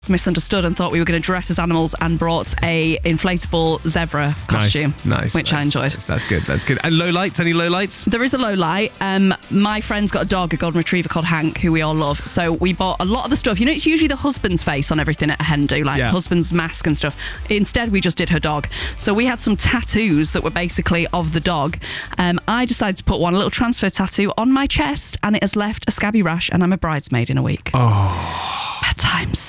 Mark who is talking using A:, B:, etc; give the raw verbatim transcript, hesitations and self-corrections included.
A: misunderstood and thought we were going to dress as animals and brought a inflatable zebra costume.
B: Nice, nice.
A: Which
B: nice,
A: I enjoyed.
B: Nice, that's good, that's good. And low lights? Any low lights?
A: There is a low light. Um, my friend's got a dog, a golden retriever called Hank, who we all love. So we bought a lot of the stuff. You know, it's usually the husband's face on everything at a hen do, like
B: Yeah.
A: husband's mask and stuff. Instead, we just did her dog. So we had some tattoos that were basically of the dog. Um, I decided to put one, a little transfer tattoo, on my chest, and it has left a scabby rash, and I'm a bridesmaid in a week.
B: Oh.
A: Bad times.